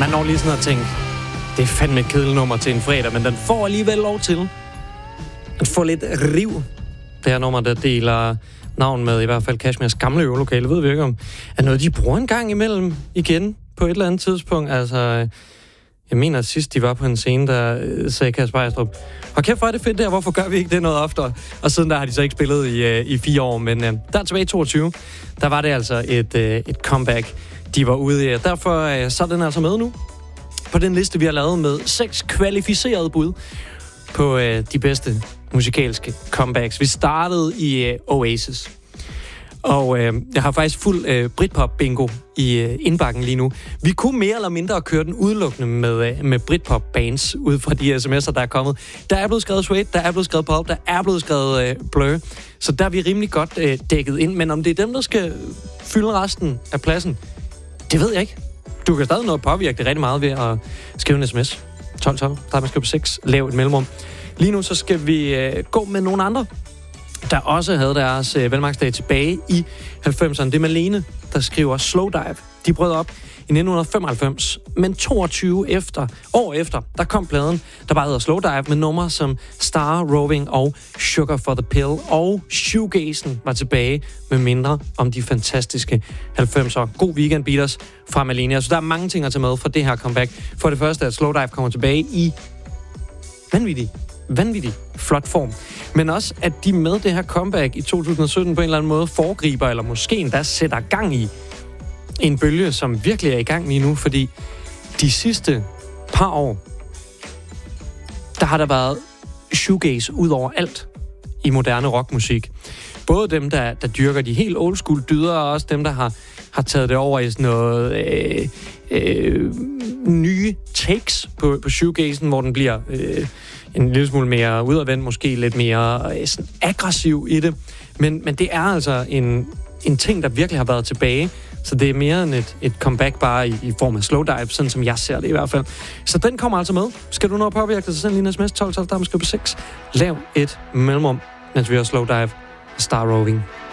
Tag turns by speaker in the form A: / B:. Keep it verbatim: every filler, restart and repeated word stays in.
A: Man når lige sådan at tænke, det er fandme et kedeligt nummer til en fredag, men den får alligevel lov til at få lidt riv. Det her nummer, der deler navn med i hvert fald Kashmirs gamle øvelokale, ved vi ikke om, er noget, de bruger en gang imellem igen på et eller andet tidspunkt. Altså, jeg mener, at sidst de var på en scene, der sagde Kasper Ejstrup, og kæft, hvor er det fedt der, hvorfor gør vi ikke det noget oftere? Og siden der har de så ikke spillet i, i fire år, men uh, der tilbage i toogtyve, der var det altså et, uh, et comeback, de var ude i. Derfor uh, så er den altså med nu på den liste, vi har lavet med seks kvalificerede bud på uh, de bedste musikalske comebacks. Vi startede i uh, Oasis. Og øh, jeg har faktisk fuld øh, Britpop-bingo i øh, indbakken lige nu. Vi kunne mere eller mindre køre den udelukkende med, øh, med Britpop-bands ud fra de sms'er, der er kommet. Der er blevet skrevet Suede, der er blevet skrevet Pulp, der er blevet skrevet øh, Blur. Så der er vi rimelig godt øh, dækket ind. Men om det er dem, der skal fylde resten af pladsen, det ved jeg ikke. Du kan stadig nå at påvirke det rigtig meget ved at skrive en sms. tolv tolv, der er man skrive på seks, lav et mellemrum. Lige nu så skal vi øh, gå med nogle andre, der også havde deres øh, velmagtsdag tilbage i halvfemserne. Det er Malene, der skriver Slow Dive. De brød op i nitten femoghalvfems, men toogtyve efter, år efter, der kom pladen, der bare hedder Slow Dive, med numre som Star Roving og Sugar for the Pill. Og shoegazen var tilbage med mindre om de fantastiske halvfemser. God weekend beaters fra Malene. Så der er mange ting at tage med fra det her comeback. For det første, at Slow Dive kommer tilbage i vanvittig, vanvittig flot form. Men også, at de med det her comeback i to tusind sytten på en eller anden måde foregriber, eller måske endda sætter gang i en bølge, som virkelig er i gang lige nu, fordi de sidste par år, der har der været shoegaze ud over alt i moderne rockmusik. Både dem, der, der dyrker de helt old school dyder, og også dem, der har, har taget det over i sådan noget øh, øh, nye takes på, på shoegazen, hvor den bliver øh, en lille smule mere udadvendt, måske lidt mere øh, sådan aggressiv i det. Men, men det er altså en, en ting, der virkelig har været tilbage. Så det er mere end et, et comeback bare i, i form af slow dive, sådan som jeg ser det i hvert fald. Så den kommer altså med. Skal du nå at påvirke dig, så send lige en sms tolv tolv, der er måske på seks. Lav et mellemrum, mens vi har slow dive. Star Roving.